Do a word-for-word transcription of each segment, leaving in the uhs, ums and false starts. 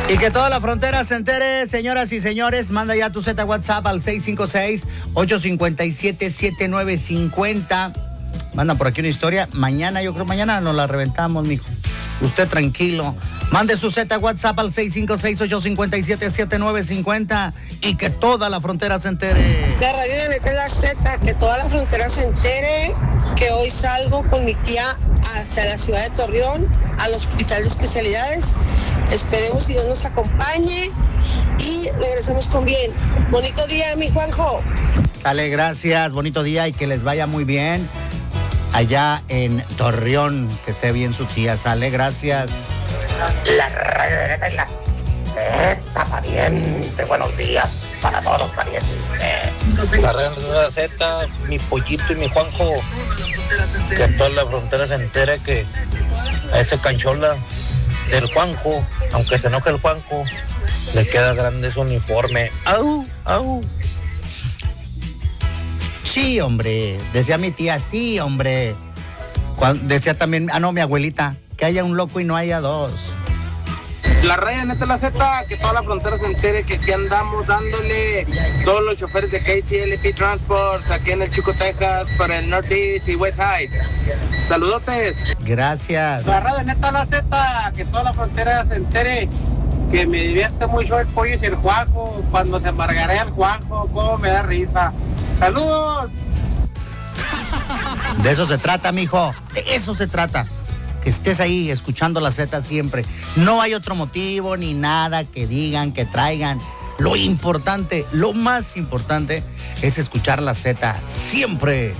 Y que toda la frontera se entere, señoras y señores. Manda ya tu Z WhatsApp al seis cinco seis, ocho cinco siete, siete nueve cinco cero. Manda por aquí una historia. Mañana, yo creo, mañana nos la reventamos, mijo. Usted tranquilo. Mande su Z WhatsApp al seis cinco seis, ocho cinco siete, siete nueve cinco cero y que toda la frontera se entere. La radio de Neta es la Z, que toda la frontera se entere que hoy salgo con mi tía hacia la ciudad de Torreón, al hospital de especialidades. Esperemos si Dios nos acompañe y regresamos con bien. Bonito día, mi Juanjo. Dale, gracias, bonito día y que les vaya muy bien. Allá en Torreón, que esté bien su tía. Sale, gracias. La radio de Neta es la Z, pariente. Buenos días para todos, pariente. La radio de la Z, mi pollito y mi Juanjo. Que toda la frontera se entere que a ese canchola del Juanjo, aunque se enoje el Juanjo, le queda grande su uniforme. ¡Au! ¡Au! Sí, hombre. Decía mi tía, sí, hombre. Cuando, decía también, ah, no, mi abuelita, que haya un loco y no haya dos. La radio Neta la Z, que toda la frontera se entere que aquí andamos dándole todos los choferes de K C L P Transports aquí en el Chico, Texas, para el Northeast y West Side. Saludotes. Gracias. La radio Neta la Z, que toda la frontera se entere que me divierte mucho el pollo y el Juanjo. Cuando se amargarea el Juanjo, cómo me da risa. ¡Saludos! De eso se trata, mijo. De eso se trata. Que estés ahí escuchando la Z siempre. No hay otro motivo ni nada que digan, que traigan. Lo importante, lo más importante es escuchar la Z siempre.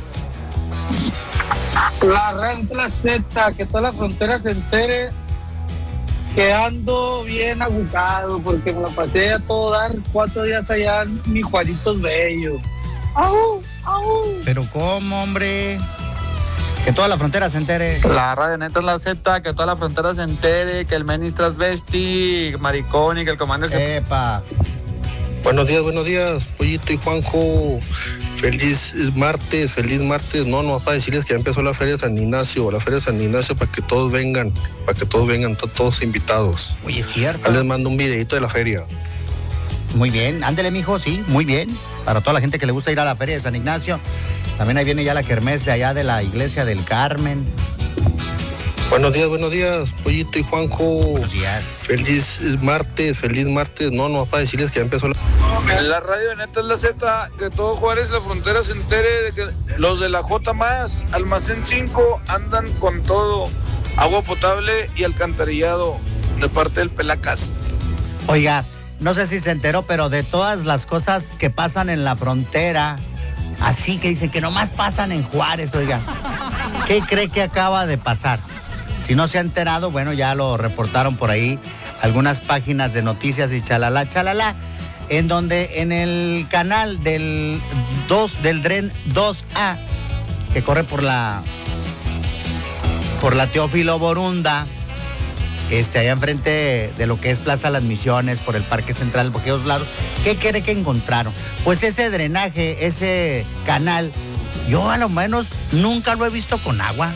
La radio la Z, que toda la frontera se entere que ando bien agujado porque me lo pasé a todo dar cuatro días allá en mi Juanitos Bello. ¡Au! ¡Au! Pero ¿cómo, hombre? Que toda la frontera se entere. La radio Neta es la Z, que toda la frontera se entere, que el men es transvesti, maricón y que el comandante se... Epa. Buenos días, buenos días, Pollito y Juanjo. Feliz martes, feliz martes. No, no, para decirles que ya empezó la Feria de San Ignacio, la Feria de San Ignacio para que todos vengan, para que todos vengan, todos invitados. Oye, es cierto. Ya les mando un videito de la feria. Muy bien, ándele, mijo, sí, muy bien. Para toda la gente que le gusta ir a la Feria de San Ignacio. También ahí viene ya la kermés de allá de la Iglesia del Carmen. Buenos días, buenos días, Pollito y Juanjo. Buenos días. Feliz martes, feliz martes. No, no, para decirles que ya empezó la... La radio Neta es la Z, que todo Juárez, la frontera se entere de que los de la J más, Almacén cinco, andan con todo. Agua potable y alcantarillado de parte del Pelacas. Oiga, no sé si se enteró, pero de todas las cosas que pasan en la frontera, así que dicen que nomás pasan en Juárez, oiga. ¿Qué cree que acaba de pasar? Si no se ha enterado, bueno, ya lo reportaron por ahí algunas páginas de noticias y chalala, chalala, en donde en el canal del dos, del Dren dos A, que corre por la por la Teófilo Borunda, este, allá enfrente de lo que es Plaza Las Misiones, por el Parque Central, por aquellos lados, ¿qué cree que encontraron? Pues ese drenaje, ese canal, yo a lo menos nunca lo he visto con agua.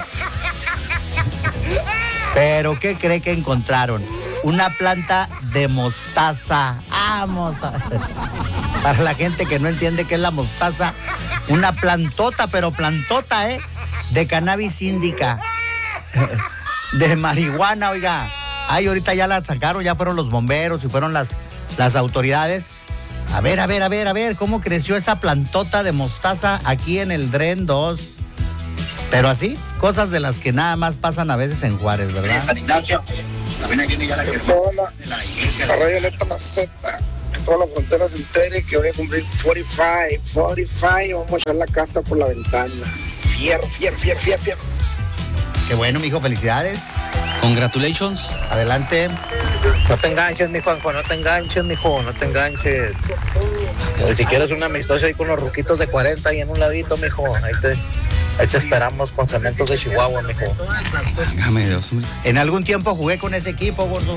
Pero ¿qué cree que encontraron? Una planta de mostaza. Vamos. Para la gente que no entiende qué es la mostaza, una plantota, pero plantota, ¿eh? De cannabis índica. De marihuana, oiga. Ay, ahorita ya la sacaron, ya fueron los bomberos y fueron las, las autoridades. A ver, a ver, a ver, a ver, ¿cómo creció esa plantota de mostaza aquí en el Dren dos? Pero así, cosas de las que nada más pasan a veces en Juárez, ¿verdad? San Ignacio, también aquí viene ya la que Hola, la radio Neta la Z, que toda la frontera se entere que voy a cumplir cuarenta y cinco, cuarenta y cinco, vamos a echar la casa por la ventana. Fierro, fierro, fierro, fierro, fierro. Qué bueno, mijo, felicidades. Congratulations. Adelante. No te enganches, mi Juanjo, no te enganches, mijo, no te enganches. Ni siquiera es un amistoso ahí con los ruquitos de cuarenta ahí en un ladito, mijo. Ahí te, ahí te esperamos con cementos de Chihuahua, mijo. Déjame Dios. En algún tiempo jugué con ese equipo, gordo.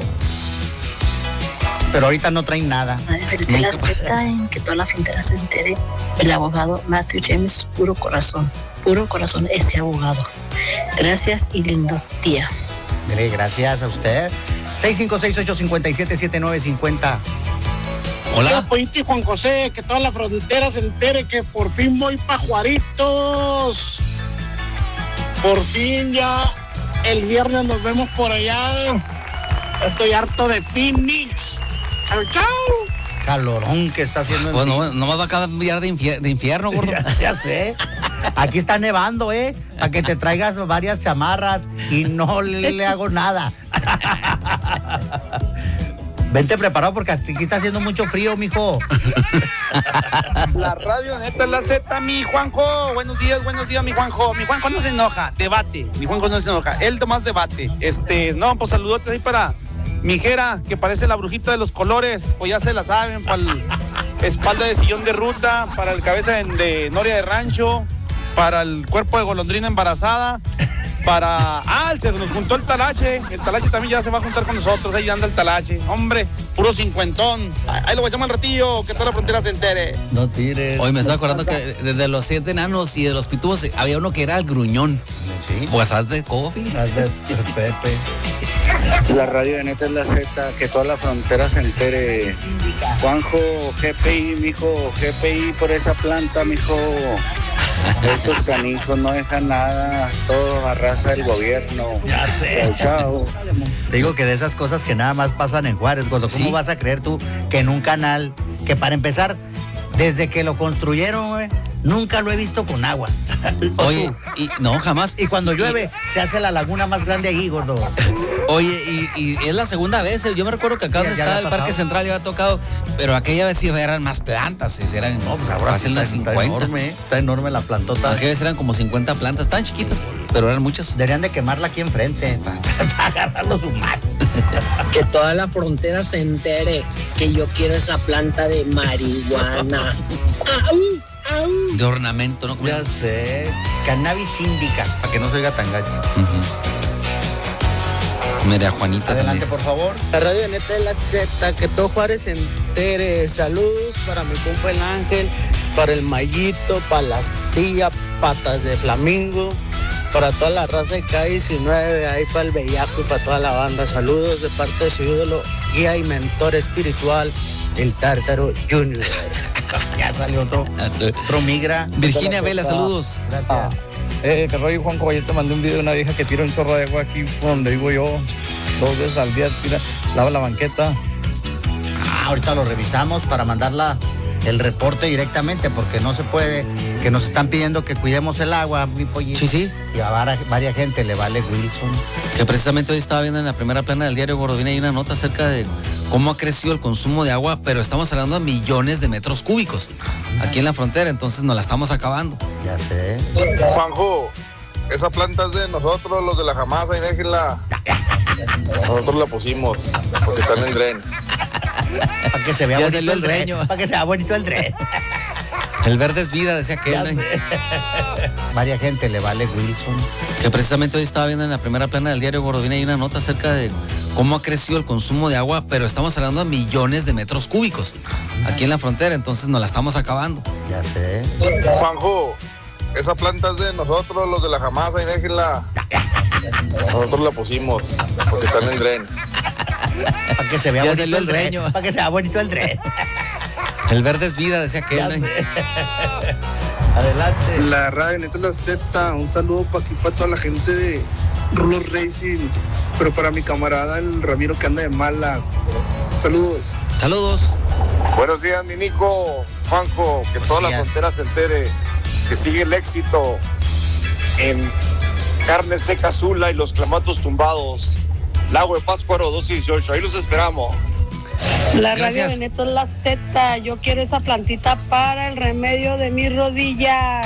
Pero ahorita no traen nada. De la Z, en que toda la frontera se entere, el abogado Matthew James, puro corazón, puro corazón ese abogado. Gracias y lindo día. Dele gracias a usted. seis cinco seis, ocho cinco siete, siete nueve cinco cero. Hola, Pollito y Juan José, que toda la frontera se entere que por fin voy pa' Juaritos. Por fin ya el viernes nos vemos por allá. Estoy harto de Phoenix. ¡Chao! Calorón que está haciendo. Pues no, no me va a cambiar de, infier- de infierno, gordo. ya, ya sé. Aquí está nevando, ¿eh? Para que te traigas varias chamarras y no le, le hago nada. Vente preparado porque aquí está haciendo mucho frío, mijo. La radio neta es la Z, mi Juanjo. Buenos días, buenos días, mi Juanjo. Mi Juanjo no se enoja, debate. Mi Juanjo no se enoja, él nomás debate. Este, no, pues saludotes ahí para mi Jera, que parece la brujita de los colores. Pues ya se la saben, para el espalda de sillón de ruta, para el cabeza de noria de rancho, para el cuerpo de golondrina embarazada. Para... Ah, se nos juntó el Talache. El Talache también ya se va a juntar con nosotros. Ahí anda el Talache. Hombre, puro cincuentón. Ahí lo echamos al ratillo, que toda la frontera se entere. No tires. Hoy me estoy acordando que desde los siete enanos y de los pitubos había uno que era el gruñón. Sí. Pues haz de coffee. Haz de Pepe. La radio de neta es la Z, que toda la frontera se entere. Juanjo, G P I, mijo, G P I por esa planta, mijo. Estos canijos no dejan nada, todo arrasa el gobierno. Ya sé. Chao, chao. Te digo que de esas cosas que nada más pasan en Juárez, gordo. ¿Cómo ¿Sí? vas a creer tú que en un canal que para empezar, desde que lo construyeron, güey, nunca lo he visto con agua? Oye, y, no, jamás. Y cuando llueve, se hace la laguna más grande ahí, gordo. Oye, y, y es la segunda vez. Yo me recuerdo que acá Sí, donde ya está había el pasado. Parque Central ya había tocado, pero aquella vez sí eran más plantas. Sí, eran, No, pues ahora sí fácil está, las está cincuenta. enorme, está enorme la plantota. Aquella vez eran como cincuenta plantas, tan chiquitas, pero eran muchas. Deberían de quemarla aquí enfrente para, para agarrar los humanos. Que toda la frontera se entere que yo quiero esa planta de marihuana. ¡Au! ¡Au! De ornamento, ¿no? Ya sé. Cannabis indica, para que no se oiga tan gacho. Uh-huh. Mira, Juanita Adelante, también. por favor. La radio de neta de la Z, que todo Juárez se entere. Saludos para mi compa el Ángel, para el Mayito, para las tías, patas de flamingo, para toda la raza de K diecinueve, ahí para el Bellaco y para toda la banda. Saludos de parte de su ídolo, guía y mentor espiritual, el Tártaro Junior. Ya salió otro, otro migra. Virginia Vela, saludos. Gracias. Eh, que rollo, Juanjo, ayer te mandé un video de una vieja que tira un chorro de agua aquí donde vivo yo. Dos veces al día tira, lava la banqueta. Ah, ahorita lo revisamos para mandarla el reporte directamente, porque no se puede, que nos están pidiendo que cuidemos el agua, mi pollito. Sí, sí. Y a var- varias gente le vale Wilson. Que precisamente hoy estaba viendo en la primera plana del diario Gordovina, hay una nota acerca de cómo ha crecido el consumo de agua, pero estamos hablando de millones de metros cúbicos aquí en la frontera, entonces nos la estamos acabando. Ya sé. Juanjo, esa planta es de nosotros, los de la Jamasa, y déjenla. Nosotros la pusimos, porque está en el dren. Para que se vea Ya bonito salió el el tren. dueño. Para que sea bonito el tren. El verde es vida, decía aquel. Ya ¿no? sé. Varias gente le vale Wilson. Que precisamente hoy estaba viendo en la primera plana del diario Gordovina, hay una nota acerca de cómo ha crecido el consumo de agua, pero estamos hablando de millones de metros cúbicos aquí en la frontera, entonces nos la estamos acabando. Ya sé. Juanjo, esa planta es de nosotros, los de la Jamasa, y déjenla. Nosotros la pusimos, porque está en el dren. Para que se vea Ya bonito salió el el tren. dueño. Para que sea bonito el tren. El verde es vida, decía aquel. Ya ¿no? sé. Adelante. La radio neta es la Z, un saludo para aquí, para toda la gente de Rulos Racing, pero para mi camarada el Ramiro que anda de malas. Saludos. Saludos. Buenos días, mi Nico. Juanjo, que toda la Días. frontera se entere que sigue el éxito en carne seca Zula y los clamatos tumbados. Lago de Pátzcuaro dos dieciocho, ahí los esperamos. La Gracias. radio de Neto es la Z. Yo quiero esa plantita para el remedio de mis rodillas.